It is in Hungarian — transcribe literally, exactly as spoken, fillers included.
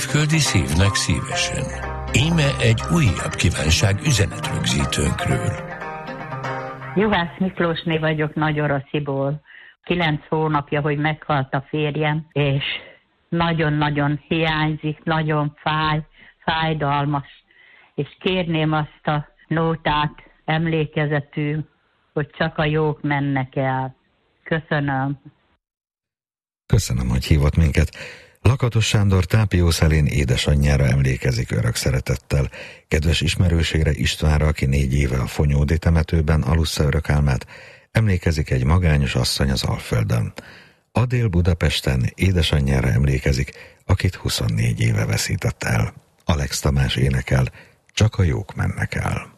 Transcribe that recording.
Földi szívnek szívesen. Íme egy újabb kívánság üzenetrögzítőnkről. Juhász Miklósné vagyok Nagyorosziból. Kilenc hónapja, hogy meghalt a férjem, és nagyon-nagyon hiányzik, nagyon fáj, fájdalmas. És kérném azt a nótát, emlékezetű, hogy csak a jók mennek el. Köszönöm. Köszönöm, hogy hívott minket. Lakatos Sándor Tápió Szelén édesanyjára emlékezik örök szeretettel. Kedves ismerősére, Istvánra, aki négy éve a Fonyódi temetőben alussza örök álmát, emlékezik egy magányos asszony az Alföldön. Adél Budapesten édesanyjára emlékezik, akit huszonnégy éve veszített el. Alex Tamás énekel, Csak a jók mennek el.